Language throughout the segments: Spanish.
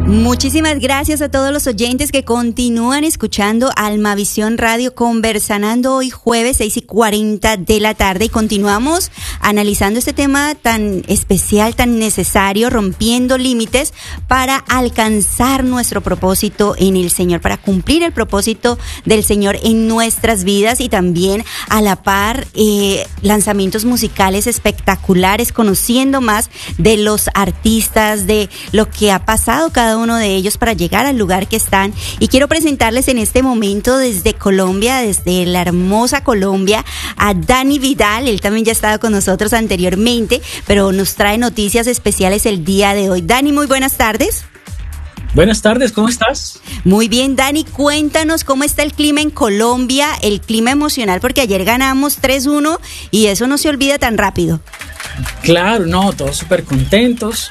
Muchísimas gracias a todos los oyentes que continúan escuchando Almavisión Radio Conversanando hoy jueves 6:40 de la tarde y continuamos analizando este tema tan especial, tan necesario, rompiendo límites para alcanzar nuestro propósito en el Señor, para cumplir el propósito del Señor en nuestras vidas y también a la par lanzamientos musicales espectaculares, conociendo más de los artistas, de lo que ha pasado cada uno de ellos para llegar al lugar que están. Y quiero presentarles en este momento desde Colombia, desde la hermosa Colombia, a Dani Vidal. Él también ya ha estado con nosotros anteriormente, pero nos trae noticias especiales el día de hoy. Dani, muy buenas tardes. Buenas tardes, ¿cómo estás? Muy bien, Dani, cuéntanos cómo está el clima en Colombia, el clima emocional, porque ayer ganamos 3-1 y eso no se olvida tan rápido. Claro, no, todos súper contentos.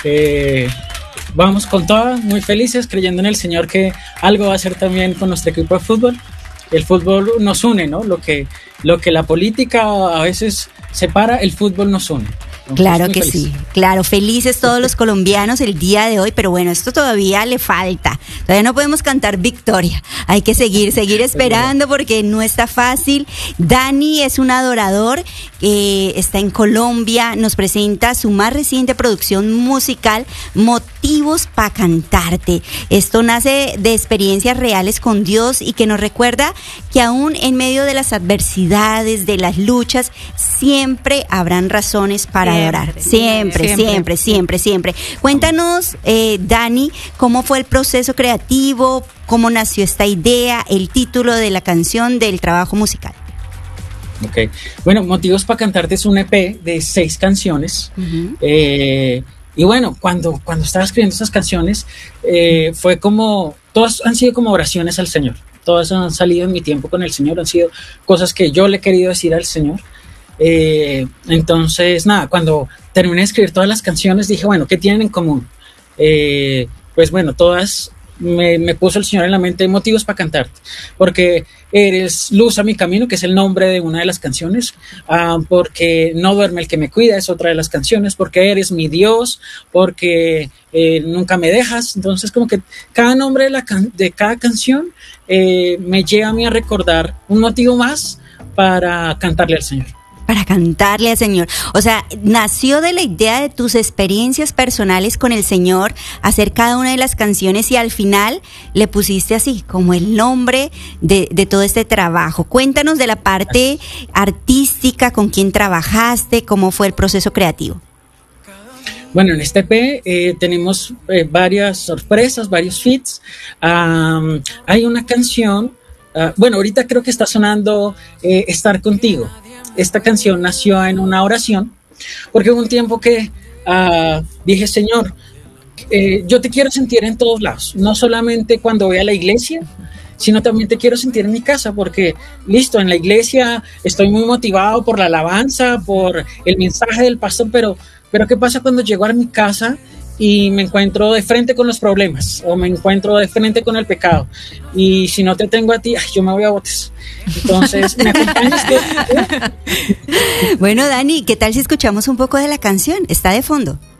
Vamos con todas, muy felices, creyendo en el Señor que algo va a hacer también con nuestro equipo de fútbol. El fútbol nos une, ¿no? Lo que la política a veces separa, el fútbol nos une. Claro que sí, claro, felices todos los colombianos el día de hoy, pero bueno, esto todavía le falta, todavía no podemos cantar victoria, hay que seguir esperando porque no está fácil. Dani es un adorador que está en Colombia, nos presenta su más reciente producción musical, Motivos para Cantarte. Esto nace de experiencias reales con Dios y que nos recuerda que aún en medio de las adversidades, de las luchas, siempre habrán razones para adorar. Siempre. Cuéntanos, Dani, cómo fue el proceso creativo, cómo nació esta idea, el título de la canción, del trabajo musical. Ok, bueno, Motivos para Cantarte es un EP de 6 canciones. Uh-huh. Y bueno, cuando estaba escribiendo esas canciones, fue como, todas han sido como oraciones al Señor. Todas han salido en mi tiempo con el Señor, han sido cosas que yo le he querido decir al Señor. Entonces nada, cuando terminé de escribir todas las canciones dije, bueno, ¿qué tienen en común? Pues bueno, todas me puso el Señor en la mente motivos para cantarte, porque eres luz a mi camino, que es el nombre de una de las canciones, porque no duerme el que me cuida, es otra de las canciones, porque eres mi Dios, porque nunca me dejas. Entonces como que cada nombre de cada canción me lleva a mí a recordar un motivo más para cantarle al Señor. Para cantarle al Señor. O sea, nació de la idea de tus experiencias personales con el Señor, hacer cada una de las canciones y al final le pusiste así, como el nombre de todo este trabajo. Cuéntanos de la parte artística, con quién trabajaste, cómo fue el proceso creativo. Bueno, en este EP tenemos varias sorpresas, varios feats. Hay una canción, bueno, ahorita creo que está sonando Estar Contigo. Esta canción nació en una oración, porque hubo un tiempo que dije, Señor, yo te quiero sentir en todos lados, no solamente cuando voy a la iglesia, sino también te quiero sentir en mi casa, porque listo, en la iglesia estoy muy motivado por la alabanza, por el mensaje del pastor, pero ¿qué pasa cuando llego a mi casa y me encuentro de frente con los problemas o me encuentro de frente con el pecado? Y si no te tengo a ti, yo me voy a botes. Entonces, ¿me acompañas? Bueno, Dani, ¿qué tal si escuchamos un poco de la canción? Está de fondo.